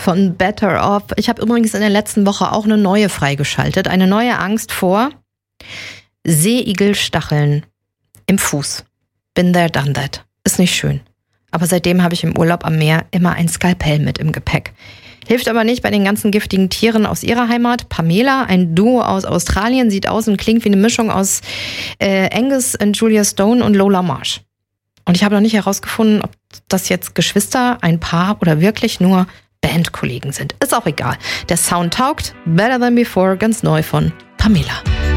von Better Off. Ich habe übrigens in der letzten Woche auch eine neue freigeschaltet. Eine neue Angst vor Seeigelstacheln im Fuß. Been there, done that. Ist nicht schön. Aber seitdem habe ich im Urlaub am Meer immer ein Skalpell mit im Gepäck. Hilft aber nicht bei den ganzen giftigen Tieren aus ihrer Heimat. Pamela, ein Duo aus Australien, sieht aus und klingt wie eine Mischung aus Angus und Julia Stone und Lola Marsh. Und ich habe noch nicht herausgefunden, ob das jetzt Geschwister, ein Paar oder wirklich nur Bandkollegen sind. Ist auch egal. Der Sound taugt. Better Than Before, ganz neu von Pamela.